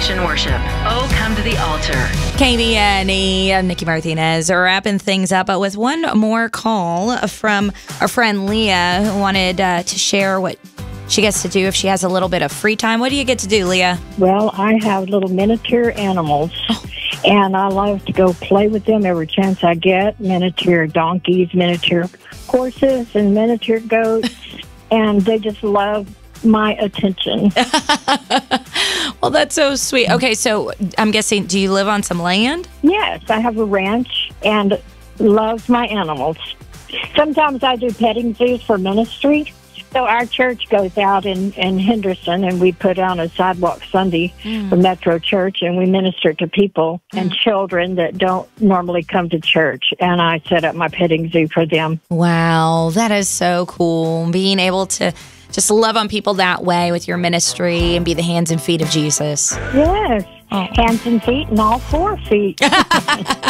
Destination Worship. Oh, come to the altar. KBNE, I'm Nikki Martinez, wrapping things up, but with one more call from our friend Leah, who wanted to share what she gets to do if she has a little bit of free time. What do you get to do, Leah? Well, I have little miniature animals, and I love to go play with them every chance I get. Miniature donkeys, miniature horses, and miniature goats, and they just love my attention. Well, that's so sweet. Okay, so I'm guessing, do you live on some land? Yes, I have a ranch and love my animals. Sometimes I do petting zoos for ministry. So our church goes out in Henderson, and we put on a sidewalk Sunday for Metro Church, and we minister to people and children that don't normally come to church. And I set up my petting zoo for them. Wow, that is so cool. Being able to just love on people that way with your ministry and be the hands and feet of Jesus. Yes, hands and feet and all 4 feet.